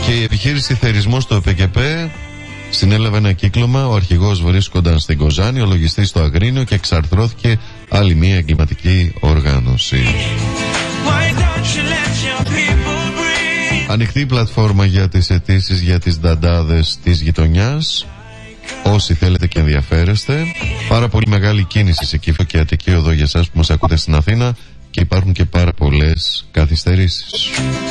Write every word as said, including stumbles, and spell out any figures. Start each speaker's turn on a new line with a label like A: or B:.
A: Και η επιχείρηση θερισμός στο ΕΠΚΕΠΕ συνέλαβε ένα κύκλωμα. Ο αρχηγός βρίσκονταν στην Κοζάνη, ο λογιστής στο Αγρίνιο και εξαρθρώθηκε άλλη μια εγκληματική οργάνωση. Ανοιχτή πλατφόρμα για τις αιτήσεις για τις νταντάδες της γειτονιάς. Όσοι θέλετε και ενδιαφέρεστε. Πάρα πολύ μεγάλη κίνηση σε Κύφο και Αττική Οδό για εσάς που μας ακούτε στην Αθήνα. Και υπάρχουν και πάρα πολλές καθυστερήσεις.